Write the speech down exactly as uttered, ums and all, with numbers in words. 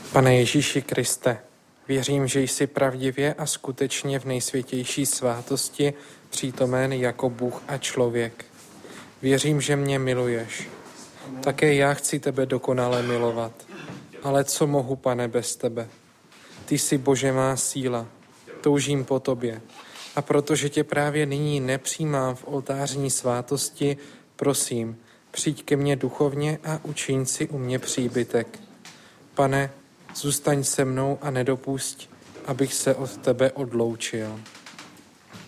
Pane Ježíši Kriste, věřím, že jsi pravdivě a skutečně v nejsvětější svátosti přítomen jako Bůh a člověk. Věřím, že mě miluješ. Také já chci tebe dokonale milovat. Ale co mohu, Pane, bez tebe? Ty jsi Bože má síla. Toužím po tobě. A protože tě právě nyní nepřijímám v oltářní svátosti, prosím, přijď ke mně duchovně a učiň si u mě příbytek. Pane, zůstaň se mnou a nedopusť, abych se od tebe odloučil.